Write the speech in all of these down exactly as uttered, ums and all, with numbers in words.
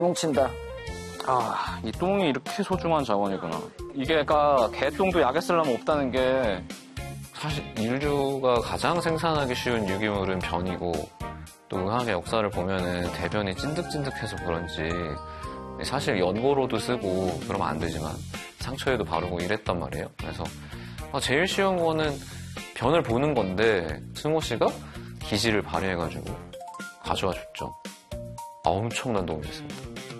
뭉친다. 아, 이 똥이 이렇게 소중한 자원이구나. 이게가 개똥도 약에 쓰려면 없다는 게 사실 인류가 가장 생산하기 쉬운 유기물은 변이고 또 의학의 역사를 보면은 대변이 찐득찐득해서 그런지 사실 연고로도 쓰고 그러면 안 되지만 상처에도 바르고 이랬단 말이에요. 그래서 제일 쉬운 거는 변을 보는 건데 승호 씨가 기지를 발휘해가지고 가져와 줬죠. 아, 엄청난 도움이 됐습니다.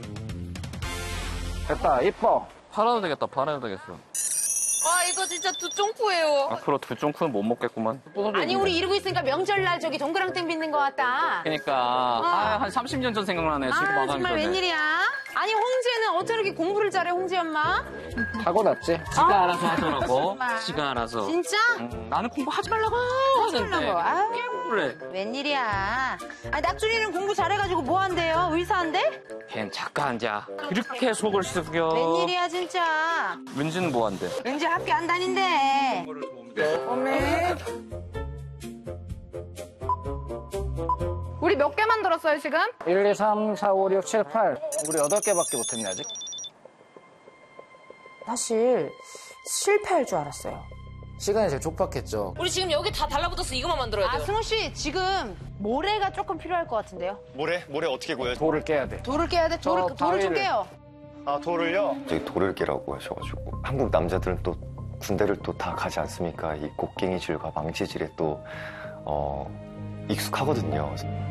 됐다, 이뻐. 팔아도 되겠다, 팔아도 되겠어. 와, 이거 진짜 두 쫑쿠예요. 앞으로 두 쫑쿠는 못 먹겠구만. 아니, 우리 이러고 있으니까 명절날 저기 동그랑땡 빚는 것 같다. 그러니까 아, 한 삼십 년 전 생각나네. 지금 아, 마감이 정말 전에. 웬일이야? 아니, 홍지는 어떻게 이렇게 공부를 잘해, 홍지 엄마? 타고났지? 지가 알아서 하더라고. 정말. 지가 알아서. 진짜? 음, 나는 공부하지 말라고 하지 말라고. 아유. 그래. 웬일이야? 아, 낙준이는 공부 잘해가지고 뭐 한대요? 의사한대? 걘 작가한자. 그렇게 속을 썩여. 웬일이야, 진짜. 은지는 뭐 한대? 왠지 학교 안 다닌대. 어메. 우리 몇 개 만들었어요, 지금? 일, 이, 삼, 사, 오, 육, 칠, 팔. 우리 여덟 개밖에 못했네, 아직. 사실 실패할 줄 알았어요. 시간이 제일 촉박했죠. 우리 지금 여기 다 달라붙어서 이것만 만들어야 돼요. 아, 승호 씨, 지금 모래가 조금 필요할 것 같은데요? 모래? 모래 어떻게 구해요? 돌을 깨야 돼. 돌을 깨야 돼? 돌을, 저 돌을 좀 바위를. 깨요. 아, 돌을요? 저기 돌을 깨라고 하셔가지고 한국 남자들은 또 군대를 또 다 가지 않습니까? 이 곡괭이질과 망치질에 또 어, 익숙하거든요.